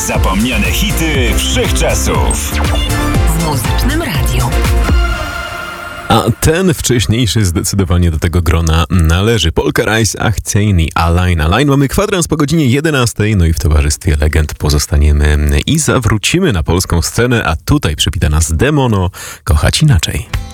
Niezapomniane hity wszechczasów. W Muzycznym Radiu. A ten wcześniejszy zdecydowanie do tego grona należy. Polka Rice Achcieni, Allein. Mamy kwadrans po godzinie 11, no i w towarzystwie legend pozostaniemy i zawrócimy na polską scenę, a tutaj przywita nas Demono, Kochać Inaczej.